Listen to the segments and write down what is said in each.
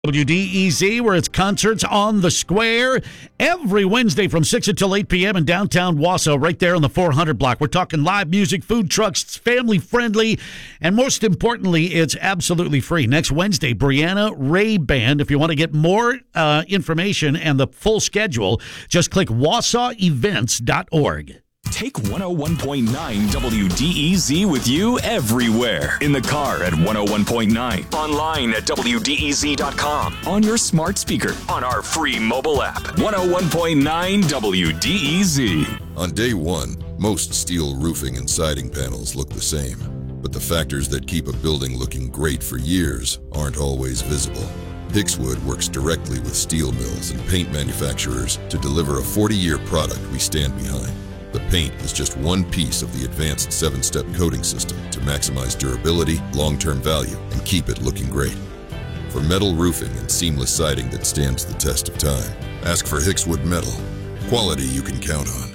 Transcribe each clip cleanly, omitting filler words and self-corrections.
WDEZ, where it's concerts on the square every Wednesday from 6 until 8 p.m. in downtown Wausau, right there on the 400 block. We're talking live music, food trucks, it's family friendly, and most importantly, it's absolutely free. Next Wednesday, Brianna Ray Band. If you want to get more information and the full schedule, just click wausauevents.org. Take 101.9 WDEZ with you everywhere. In the car at 101.9. Online at WDEZ.com. On your smart speaker. On our free mobile app. 101.9 WDEZ. On day one, most steel roofing and siding panels look the same. But the factors that keep a building looking great for years aren't always visible. Hixwood works directly with steel mills and paint manufacturers to deliver a 40-year product we stand behind. The paint is just one piece of the advanced 7-step coating system to maximize durability, long-term value, and keep it looking great. For metal roofing and seamless siding that stands the test of time, ask for Hixwood Metal. Quality you can count on.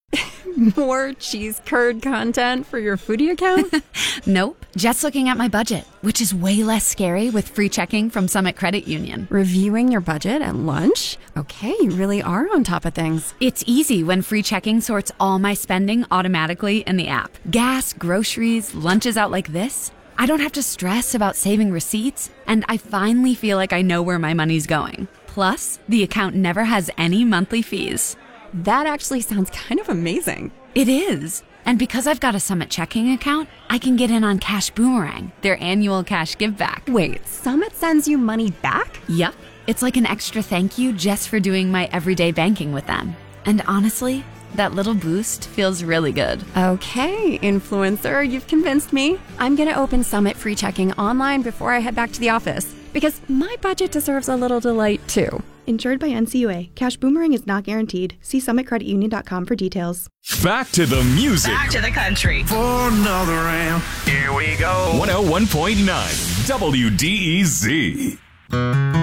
More cheese curd content for your foodie account? Nope. Just looking at my budget, which is way less scary with free checking from Summit Credit Union. Reviewing your budget at lunch? Okay, you really are on top of things. It's easy when free checking sorts all my spending automatically in the app. Gas, groceries, lunches out like this. I don't have to stress about saving receipts, and I finally feel like I know where my money's going. Plus, the account never has any monthly fees. That actually sounds kind of amazing. It is. And because I've got a Summit checking account, I can get in on Cash Boomerang, their annual cash give back. Wait, Summit sends you money back? Yep. It's like an extra thank you just for doing my everyday banking with them. And honestly, that little boost feels really good. Okay, influencer, you've convinced me. I'm going to open Summit free checking online before I head back to the office, because my budget deserves a little delight too. Insured by NCUA. Cash Boomerang is not guaranteed. See summitcreditunion.com for details. Back to the music. Back to the country. For another round. Here we go. 101.9 WDEZ.